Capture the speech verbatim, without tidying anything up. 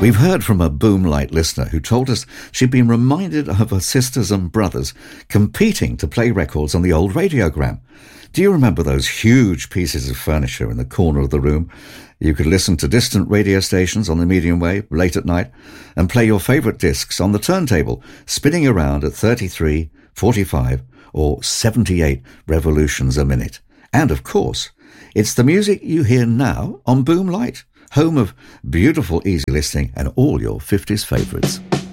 We've heard from a Boomlight listener who told us she'd been reminded of her sisters and brothers competing to play records on the old radiogram. Do you remember those huge pieces of furniture in the corner of the room? You could listen to distant radio stations on the medium wave late at night and play your favourite discs on the turntable, spinning around at thirty-three, forty-five or seventy-eight revolutions a minute. And of course, it's the music you hear now on Boomlight, home of beautiful easy listening and all your fifties favourites.